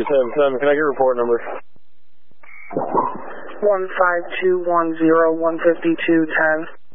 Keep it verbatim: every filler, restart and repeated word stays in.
seven seven, can I get report number? one five two one zero one five two ten.